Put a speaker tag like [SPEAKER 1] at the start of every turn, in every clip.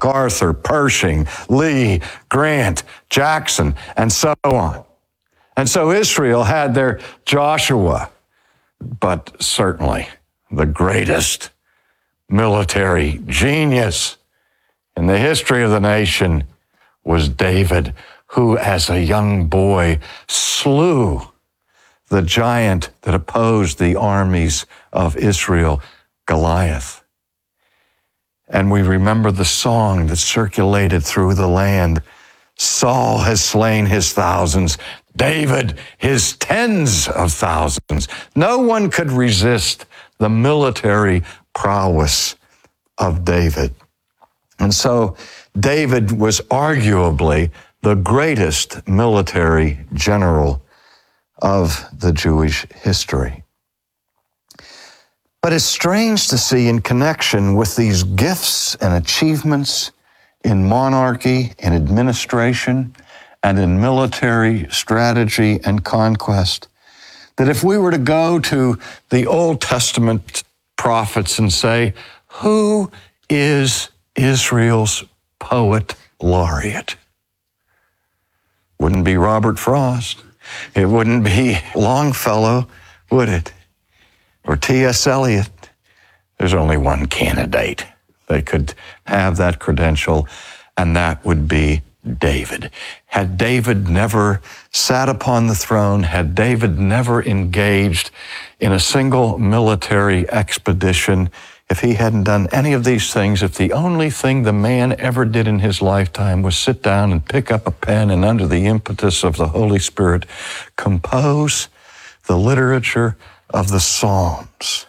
[SPEAKER 1] MacArthur, Pershing, Lee, Grant, Jackson, and so on. And so Israel had their Joshua, but certainly the greatest military genius in the history of the nation was David, who as a young boy slew the giant that opposed the armies of Israel, Goliath. And we remember the song that circulated through the land. Saul has slain his thousands, David his tens of thousands. No one could resist the military prowess of David. And so David was arguably the greatest military general of the Jewish history. But it's strange to see, in connection with these gifts and achievements in monarchy, in administration, and in military strategy and conquest, that if we were to go to the Old Testament prophets and say, who is Israel's poet laureate? Wouldn't be Robert Frost. It wouldn't be Longfellow, would it? Or T.S. Eliot. There's only one candidate that could have that credential, and that would be David. Had David never sat upon the throne, had David never engaged in a single military expedition, if he hadn't done any of these things, if the only thing the man ever did in his lifetime was sit down and pick up a pen and under the impetus of the Holy Spirit, compose the literature of the Psalms,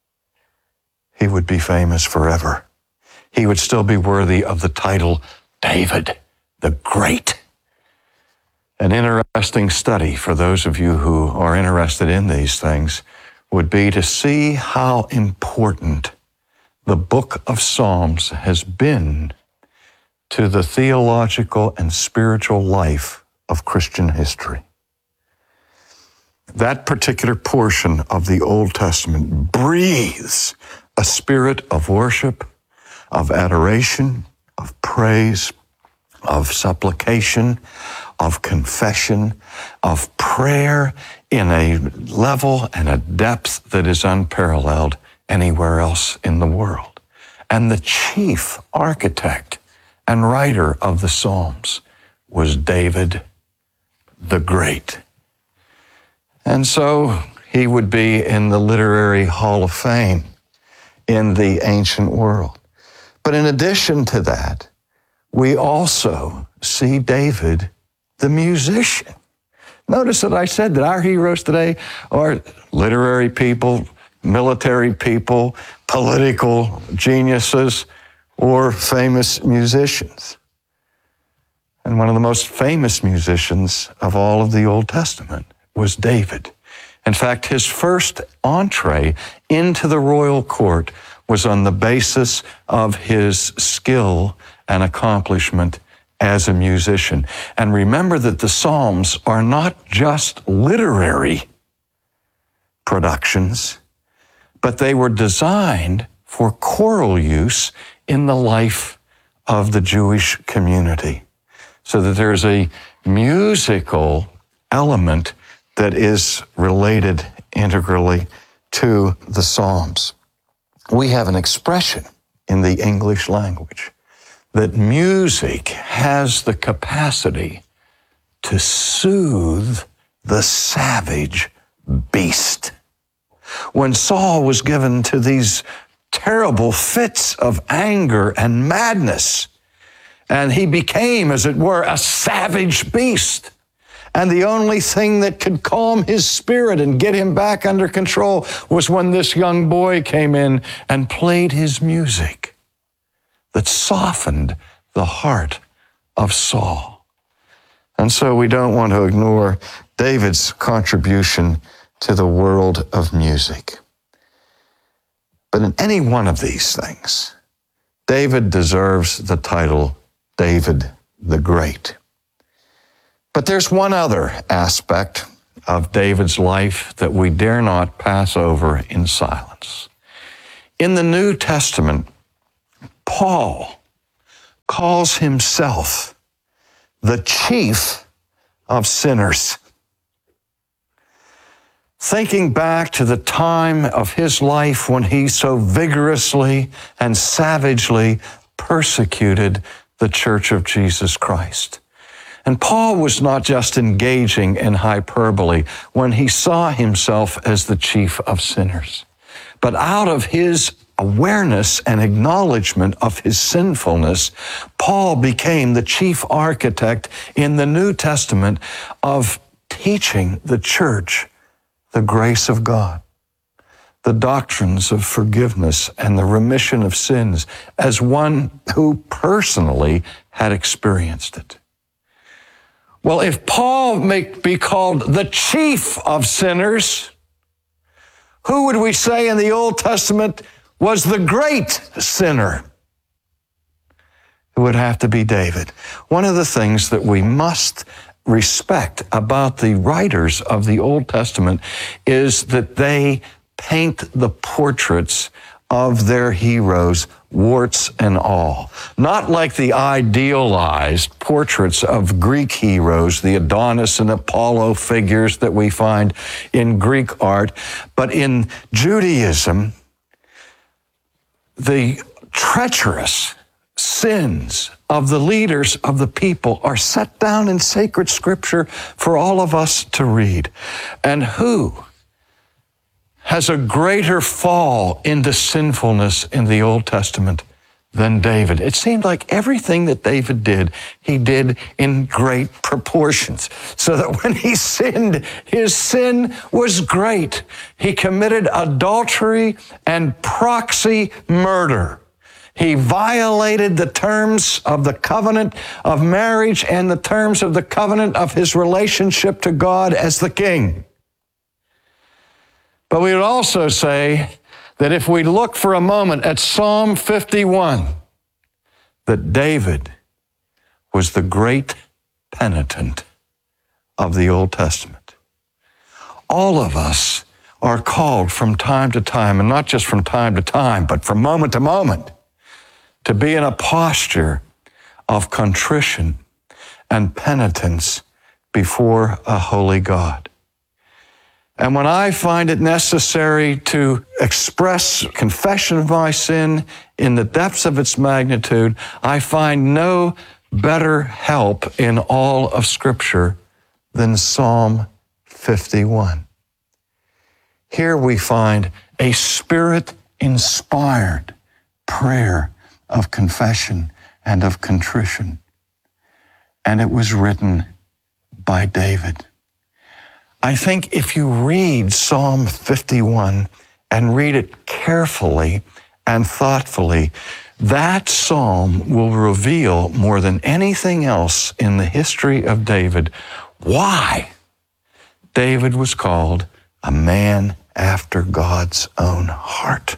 [SPEAKER 1] he would be famous forever. He would still be worthy of the title David the Great. An interesting study for those of you who are interested in these things would be to see how important the book of Psalms has been to the theological and spiritual life of Christian history. That particular portion of the Old Testament breathes a spirit of worship, of adoration, of praise, of supplication, of confession, of prayer in a level and a depth that is unparalleled anywhere else in the world. And the chief architect and writer of the Psalms was David the Great. And so he would be in the literary hall of fame in the ancient world. But in addition to that, we also see David the musician. Notice that I said that our heroes today are literary people, military people, political geniuses, or famous musicians. And one of the most famous musicians of all of the Old Testament was David. In fact, his first entree into the royal court was on the basis of his skill and accomplishment as a musician. And remember that the Psalms are not just literary productions, but they were designed for choral use in the life of the Jewish community, so that there's a musical element that is related integrally to the Psalms. We have an expression in the English language that music has the capacity to soothe the savage beast. When Saul was given to these terrible fits of anger and madness, and he became, as it were, a savage beast, and the only thing that could calm his spirit and get him back under control was when this young boy came in and played his music that softened the heart of Saul. And so we don't want to ignore David's contribution to the world of music. But in any one of these things, David deserves the title David the Great. But there's one other aspect of David's life that we dare not pass over in silence. In the New Testament, Paul calls himself the chief of sinners. Thinking back to the time of his life when he so vigorously and savagely persecuted the Church of Jesus Christ. And Paul was not just engaging in hyperbole when he saw himself as the chief of sinners, but out of his awareness and acknowledgement of his sinfulness, Paul became the chief architect in the New Testament of teaching the church the grace of God, the doctrines of forgiveness and the remission of sins, as one who personally had experienced it. Well, if Paul may be called the chief of sinners, who would we say in the Old Testament was the great sinner? It would have to be David. One of the things that we must respect about the writers of the Old Testament is that they paint the portraits of their heroes, warts and all. Not like the idealized portraits of Greek heroes, the Adonis and Apollo figures that we find in Greek art, but in Judaism, the treacherous sins of the leaders of the people are set down in sacred scripture for all of us to read. And who has a greater fall into sinfulness in the Old Testament than David? It seemed like everything that David did, he did in great proportions, so that when he sinned, his sin was great. He committed adultery and proxy murder. He violated the terms of the covenant of marriage and the terms of the covenant of his relationship to God as the king. But we would also say that if we look for a moment at Psalm 51, that David was the great penitent of the Old Testament. All of us are called from time to time, and not just from time to time, but from moment to moment, to be in a posture of contrition and penitence before a holy God. And when I find it necessary to express confession of my sin in the depths of its magnitude, I find no better help in all of Scripture than Psalm 51. Here we find a Spirit-inspired prayer of confession and of contrition. And it was written by David. I think if you read Psalm 51 and read it carefully and thoughtfully, that psalm will reveal more than anything else in the history of David why David was called a man after God's own heart.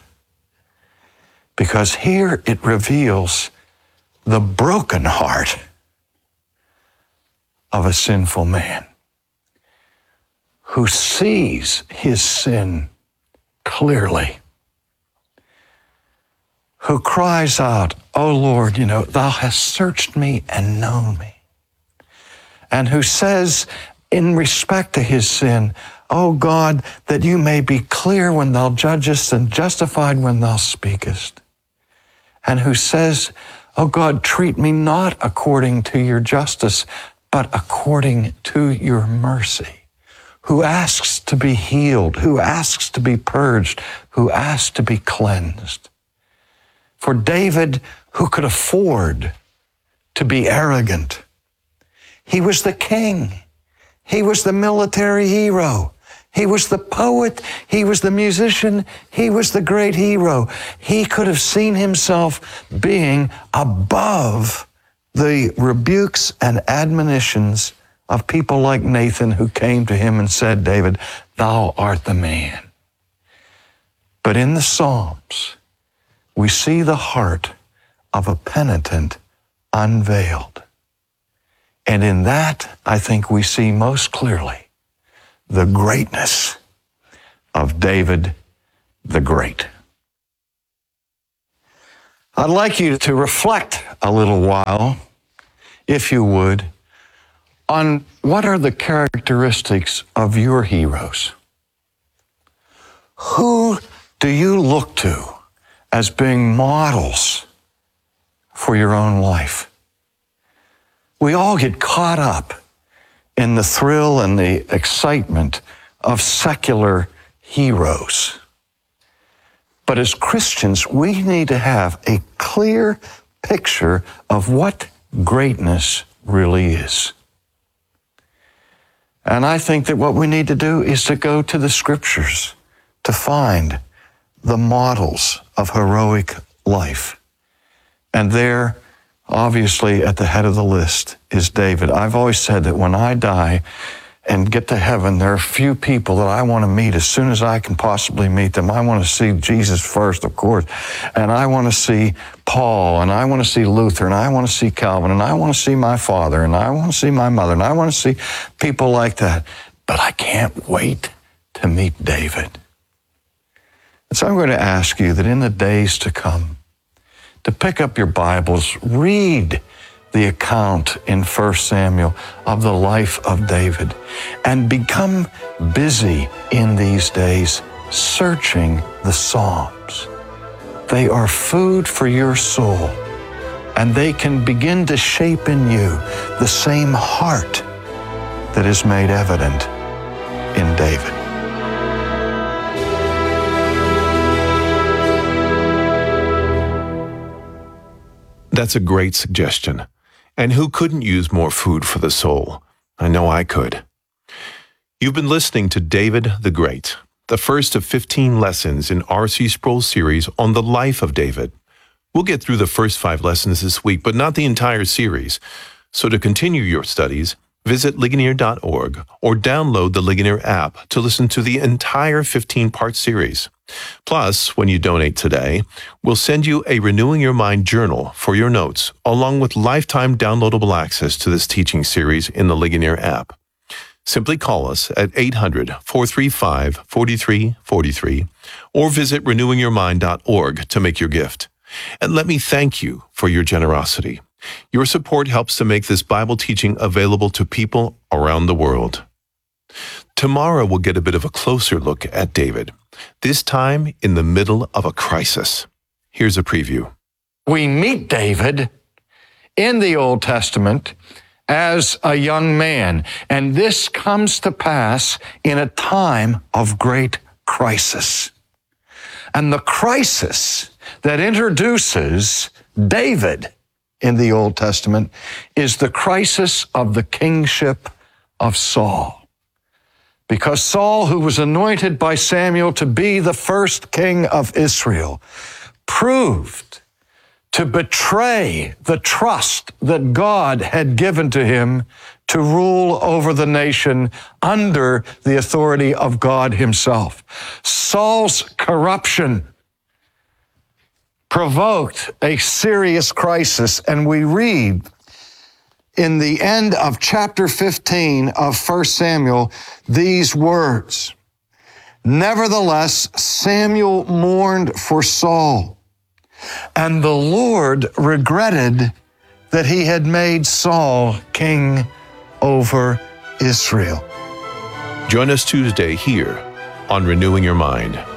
[SPEAKER 1] Because here it reveals the broken heart of a sinful man who sees his sin clearly, who cries out, "Oh Lord, thou hast searched me and known me," and who says in respect to his sin, "Oh God, that you may be clear when thou judgest and justified when thou speakest," and who says, "Oh God, treat me not according to your justice, but according to your mercy," who asks to be healed, who asks to be purged, who asks to be cleansed. For David, who could afford to be arrogant, he was the king, he was the military hero, he was the poet, he was the musician, he was the great hero. He could have seen himself being above the rebukes and admonitions of people like Nathan, who came to him and said, "David, thou art the man." But in the Psalms, we see the heart of a penitent unveiled. And in that, I think we see most clearly the greatness of David the Great. I'd like you to reflect a little while, if you would, on what are the characteristics of your heroes. Who do you look to as being models for your own life? We all get caught up in the thrill and the excitement of secular heroes. But as Christians, we need to have a clear picture of what greatness really is. And I think that what we need to do is to go to the Scriptures to find the models of heroic life. And there, obviously, at the head of the list is David. I've always said that when I die and get to heaven, there are few people that I want to meet as soon as I can possibly meet them. I want to see Jesus first, of course, and I want to see Paul, and I want to see Luther, and I want to see Calvin, and I want to see my father, and I want to see my mother, and I want to see people like that. But I can't wait to meet David. And so I'm going to ask you that in the days to come, to pick up your Bibles, read the account in 1 Samuel of the life of David, and become busy in these days searching the Psalms. They are food for your soul, and they can begin to shape in you the same heart that is made evident in David.
[SPEAKER 2] That's a great suggestion. And who couldn't use more food for the soul? I know I could. You've been listening to David the Great, the first of 15 lessons in R.C. Sproul's series on the life of David. We'll get through the first 5 lessons this week, but not the entire series. So to continue your studies, visit Ligonier.org or download the Ligonier app to listen to the entire 15-part series. Plus, when you donate today, we'll send you a Renewing Your Mind journal for your notes, along with lifetime downloadable access to this teaching series in the Ligonier app. Simply call us at 800-435-4343 or visit renewingyourmind.org to make your gift. And let me thank you for your generosity. Your support helps to make this Bible teaching available to people around the world. Tomorrow we'll get a bit of a closer look at David, this time in the middle of a crisis. Here's a preview.
[SPEAKER 1] We meet David in the Old Testament as a young man, and this comes to pass in a time of great crisis. And the crisis that introduces David in the Old Testament is the crisis of the kingship of Saul. Because Saul, who was anointed by Samuel to be the first king of Israel, proved to betray the trust that God had given to him to rule over the nation under the authority of God himself. Saul's corruption provoked a serious crisis, and we read in the end of chapter 15 of 1 Samuel these words, "Nevertheless, Samuel mourned for Saul, and the Lord regretted that he had made Saul king over Israel."
[SPEAKER 2] Join us Tuesday here on Renewing Your Mind.